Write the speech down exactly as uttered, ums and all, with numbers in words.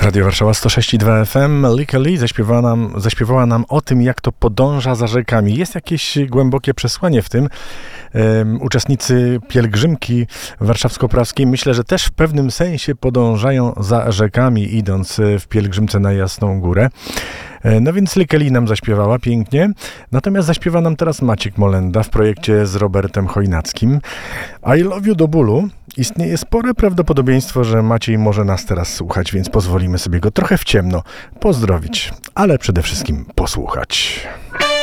Radio Warszawa sto sześć i dwa F M. Lika Lee zaśpiewała nam, zaśpiewała nam o tym, jak to podąża za rzekami. Jest jakieś głębokie przesłanie w tym. Um, uczestnicy pielgrzymki warszawsko-praskiej myślę, że też w pewnym sensie podążają za rzekami, idąc w pielgrzymce na Jasną Górę. No więc Lika Lee nam zaśpiewała pięknie. Natomiast zaśpiewa nam teraz Maciek Molenda w projekcie z Robertem Chojnackim. I love you do bólu. Istnieje spore prawdopodobieństwo, że Maciej może nas teraz słuchać, więc pozwolimy sobie go trochę w ciemno pozdrowić, ale przede wszystkim posłuchać.